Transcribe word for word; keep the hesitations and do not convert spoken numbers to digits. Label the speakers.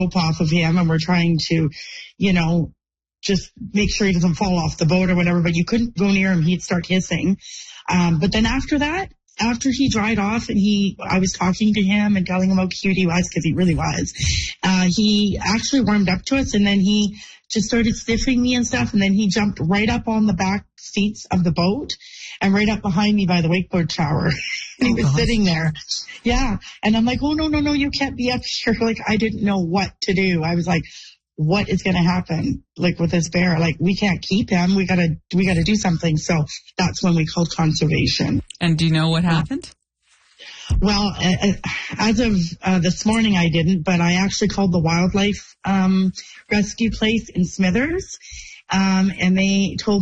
Speaker 1: off of him, and we're trying to, you know, just make sure he doesn't fall off the boat or whatever, but you couldn't go near him. He'd start hissing. Um, but then after that, after he dried off and he, I was talking to him and telling him how cute he was, because he really was, uh, he actually warmed up to us, and then he just started sniffing me and stuff, and then he jumped right up on the back seats of the boat and right up behind me by the wakeboard tower. And he was
Speaker 2: gosh.
Speaker 1: sitting there. Yeah. And I'm like, oh, no, no, no, you can't be up here. Like, I didn't know what to do. I was like, what is going to happen, like, with this bear? Like, we can't keep him. We got to, we got to do something. So that's when we called conservation.
Speaker 2: And do you know what happened?
Speaker 1: Well, uh, as of uh, this morning, I didn't, but I actually called the wildlife um, rescue place in Smithers, um, and they told me